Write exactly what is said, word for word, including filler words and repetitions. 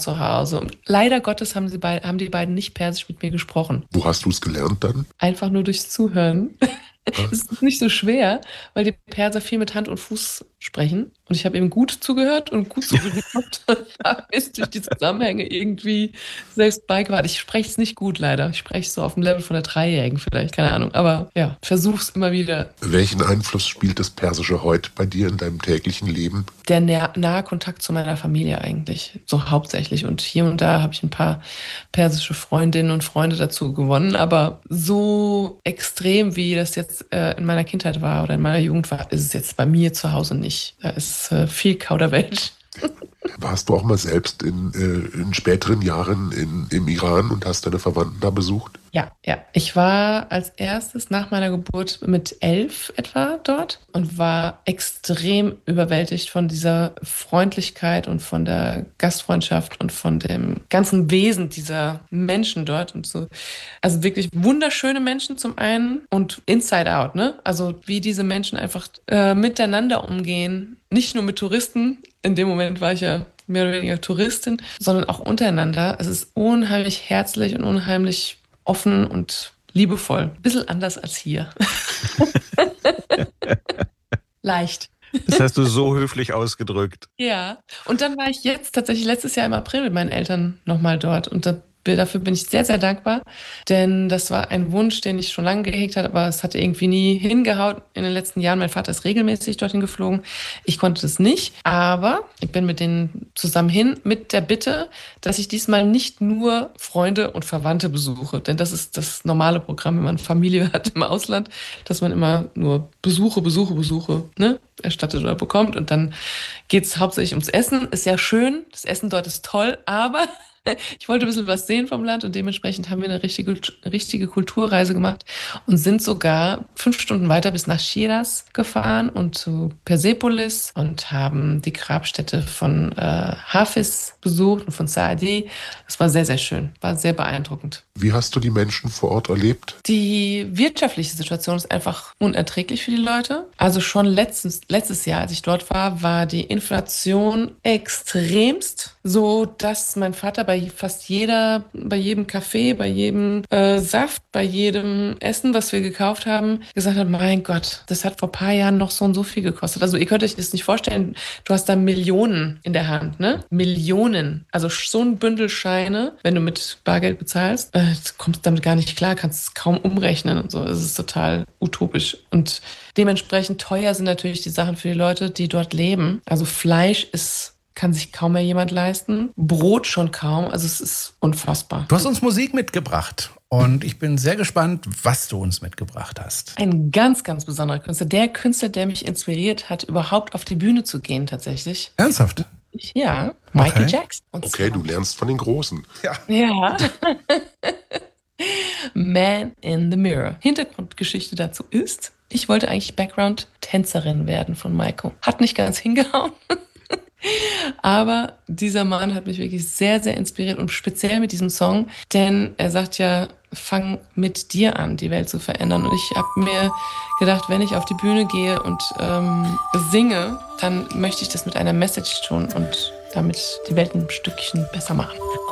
zu Hause. Und leider Gottes haben, sie beid, haben die beiden nicht Persisch mit mir gesprochen. Wo hast du es gelernt dann? Einfach nur durchs Zuhören. Es ist nicht so schwer, weil die Perser viel mit Hand und Fuß sprechen. Und ich habe eben gut zugehört und gut zugehört. habe es durch die Zusammenhänge irgendwie selbst beigebracht. Ich spreche es nicht gut, leider. Ich spreche es so auf dem Level von der Dreijährigen vielleicht, keine Ahnung. Aber ja, versuch's immer wieder. Welchen Einfluss spielt das Persische heute bei dir in deinem täglichen Leben? Der nah- nahe Kontakt zu meiner Familie eigentlich, so hauptsächlich. Und hier und da habe ich ein paar persische Freundinnen und Freunde dazu gewonnen. Aber so extrem, wie das jetzt äh, in meiner Kindheit war oder in meiner Jugend war, ist es jetzt bei mir zu Hause nicht. Da ist äh, viel Kauderwelsch. Warst du auch mal selbst in, äh, in späteren Jahren in, im Iran und hast deine Verwandten da besucht? Ja, ja. Ich war als erstes nach meiner Geburt mit elf etwa dort und war extrem überwältigt von dieser Freundlichkeit und von der Gastfreundschaft und von dem ganzen Wesen dieser Menschen dort und so. Also wirklich wunderschöne Menschen zum einen und inside out, ne? Also wie diese Menschen einfach äh, miteinander umgehen. Nicht nur mit Touristen. In dem Moment war ich ja mehr oder weniger Touristin, sondern auch untereinander. Es ist unheimlich herzlich und unheimlich offen und liebevoll. Ein bisschen anders als hier. Leicht. Das hast du so höflich ausgedrückt. Ja. Und dann war ich jetzt tatsächlich letztes Jahr im April mit meinen Eltern nochmal dort. Und da, dafür bin ich sehr, sehr dankbar. Denn das war ein Wunsch, den ich schon lange gehegt habe, aber es hatte irgendwie nie hingehauen in den letzten Jahren. Mein Vater ist regelmäßig dorthin geflogen. Ich konnte das nicht. Aber ich bin mit denen zusammen hin mit der Bitte, dass ich diesmal nicht nur Freunde und Verwandte besuche. Denn das ist das normale Programm, wenn man Familie hat im Ausland, dass man immer nur Besuche, Besuche, Besuche, ne, erstattet oder bekommt. Und dann geht es hauptsächlich ums Essen. Ist ja schön. Das Essen dort ist toll, aber ich wollte ein bisschen was sehen vom Land und dementsprechend haben wir eine richtige, richtige Kulturreise gemacht und sind sogar fünf Stunden weiter bis nach Schiraz gefahren und zu Persepolis und haben die Grabstätte von äh, Hafiz besucht und von Saadi. Das war sehr, sehr schön, war sehr beeindruckend. Wie hast du die Menschen vor Ort erlebt? Die wirtschaftliche Situation ist einfach unerträglich für die Leute. Also schon letztes, letztes Jahr, als ich dort war, war die Inflation extremst, so dass mein Vater bei fast jeder, bei jedem Kaffee, bei jedem äh, Saft, bei jedem Essen, was wir gekauft haben, gesagt hat, mein Gott, das hat vor ein paar Jahren noch so und so viel gekostet. Also ihr könnt euch das nicht vorstellen, du hast da Millionen in der Hand, ne? Millionen. Also so ein Bündel Scheine, wenn du mit Bargeld bezahlst, äh, du kommst damit gar nicht klar, kannst es kaum umrechnen und so. Es ist total utopisch. Und dementsprechend teuer sind natürlich die Sachen für die Leute, die dort leben. Also Fleisch ist kann sich kaum mehr jemand leisten. Brot schon kaum. Also es ist unfassbar. Du hast uns Musik mitgebracht und ich bin sehr gespannt, was du uns mitgebracht hast. Ein ganz, ganz besonderer Künstler. Der Künstler, der mich inspiriert hat, überhaupt auf die Bühne zu gehen tatsächlich. Ernsthaft? Ja, Michael Okay. Jackson. Und Okay, du lernst von den Großen. Ja. Ja. Man in the Mirror. Hintergrundgeschichte dazu ist, ich wollte eigentlich Background-Tänzerin werden von Michael. Hat nicht ganz hingehauen. Aber dieser Mann hat mich wirklich sehr, sehr inspiriert und speziell mit diesem Song, denn er sagt ja, fang mit dir an, die Welt zu verändern. Und ich habe mir gedacht, wenn ich auf die Bühne gehe und ähm, singe, dann möchte ich das mit einer Message tun und damit die Welt ein Stückchen besser machen.